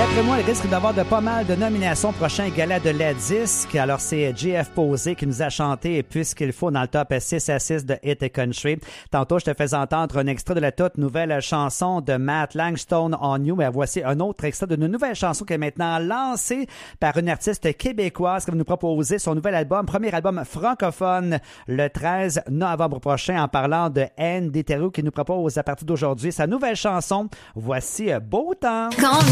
D'après moi, il risque d'avoir de pas mal de nominations au prochain gala de la disque. Alors, c'est JF Posé qui nous a chanté Puisqu'il faut dans le top 6 à 6 de Hit et Country. Tantôt, je te fais entendre un extrait de la toute nouvelle chanson de Matt Langstone On You. Mais voici un autre extrait d'une nouvelle chanson qui est maintenant lancée par une artiste québécoise qui va nous proposer son nouvel album, premier album francophone, le 13 novembre prochain, en parlant de Anne Déterreau qui nous propose à partir d'aujourd'hui sa nouvelle chanson. Voici Beau temps.